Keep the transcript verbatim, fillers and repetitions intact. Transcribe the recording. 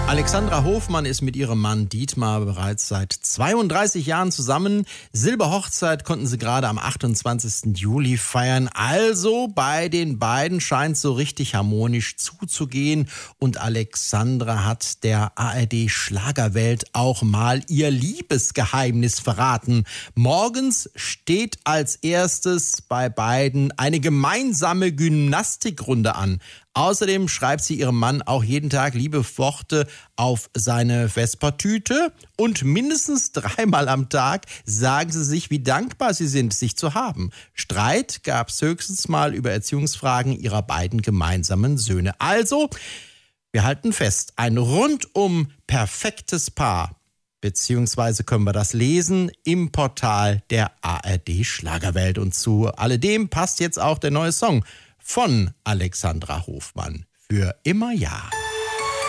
Alexandra Hofmann ist mit ihrem Mann Dietmar bereits seit zweiunddreißig Jahren zusammen. Silberhochzeit konnten sie gerade am achtundzwanzigsten Juli feiern. Also bei den beiden scheint so richtig harmonisch zuzugehen. Und Alexandra hat der A R D-Schlagerwelt auch mal ihr Liebesgeheimnis verraten. Morgens steht als erstes bei beiden eine gemeinsame Gymnastikrunde an. Außerdem schreibt sie ihrem Mann auch jeden Tag liebe Worte auf seine Vespertüte und mindestens dreimal am Tag sagen sie sich, wie dankbar sie sind, sich zu haben. Streit gab es höchstens mal über Erziehungsfragen ihrer beiden gemeinsamen Söhne. Also, wir halten fest, ein rundum perfektes Paar. Beziehungsweise können wir das lesen im Portal der A R D Schlagerwelt. Und zu alledem passt jetzt auch der neue Song von Alexandra Hofmann. Für immer ja.